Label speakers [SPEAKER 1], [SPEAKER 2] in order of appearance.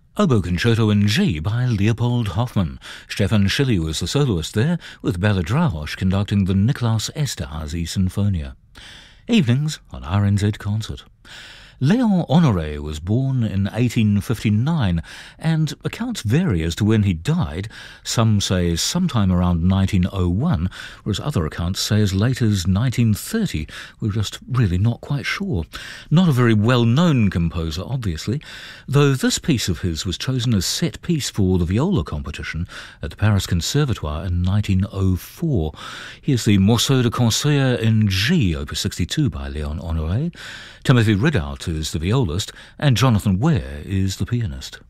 [SPEAKER 1] Oboe Concerto in G by Leopold Hoffmann. Stefan Schilly was the soloist there, with Bela Drahosh conducting the Nikolaus Esterhazy Sinfonia. Evenings on RNZ Concert. Léon Honoré was born in 1859, and accounts vary as to when he died. Some say sometime around 1901, whereas other accounts say as late as 1930. We're just really not quite sure. Not a very well-known composer, obviously, though this piece of his was chosen as set piece for the viola competition at the Paris Conservatoire in 1904. Here's the Morceau de Concert in G, Opus 62 by Léon Honoré. Timothy Ridout is the violist, and Jonathan Ware is the pianist.